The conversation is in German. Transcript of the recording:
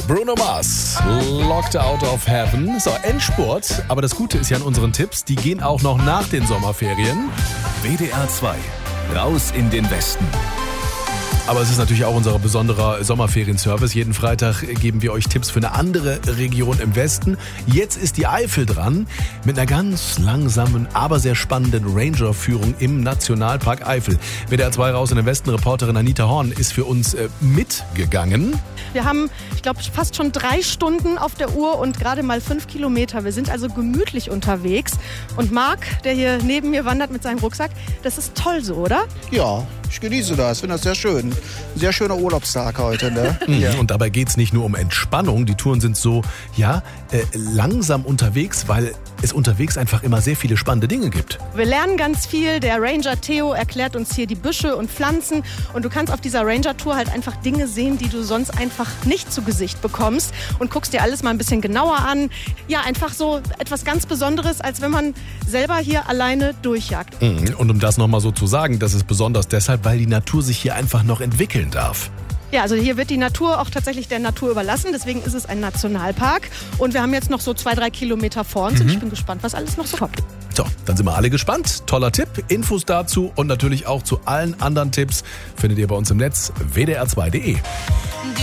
Bruno Mars, Locked Out of Heaven. So, Endspurt. Aber das Gute ist ja an unseren Tipps, die gehen auch noch nach den Sommerferien. WDR 2, raus in den Westen. Aber es ist natürlich auch unser besonderer Sommerferienservice. Jeden Freitag geben wir euch Tipps für eine andere Region im Westen. Jetzt ist die Eifel dran mit einer ganz langsamen, aber sehr spannenden Ranger-Führung im Nationalpark Eifel. WDR 2 raus in den Westen. Reporterin Anita Horn ist für uns mitgegangen. Wir haben, ich glaube, fast schon 3 Stunden auf der Uhr und gerade mal 5 Kilometer. Wir sind also gemütlich unterwegs. Und Marc, der hier neben mir wandert mit seinem Rucksack, das ist toll so, oder? Ja, ich genieße das, finde das sehr schön. Sehr schöner Urlaubstag heute, ne? Ja. Und dabei geht es nicht nur um Entspannung. Die Touren sind so, langsam unterwegs, weil es unterwegs einfach immer sehr viele spannende Dinge gibt. Wir lernen ganz viel. Der Ranger Theo erklärt uns hier die Büsche und Pflanzen. Und du kannst auf dieser Ranger-Tour halt einfach Dinge sehen, die du sonst einfach nicht zu Gesicht bekommst. Und guckst dir alles mal ein bisschen genauer an. Ja, einfach so etwas ganz Besonderes, als wenn man selber hier alleine durchjagt. Und um das nochmal so zu sagen, das ist besonders deshalb, weil die Natur sich hier einfach noch entwickeln darf. Ja, also hier wird die Natur auch tatsächlich der Natur überlassen. Deswegen ist es ein Nationalpark. Und wir haben jetzt noch so 2-3 Kilometer vor uns. Und ich bin gespannt, was alles noch so kommt. So, dann sind wir alle gespannt. Toller Tipp. Infos dazu und natürlich auch zu allen anderen Tipps findet ihr bei uns im Netz wdr2.de.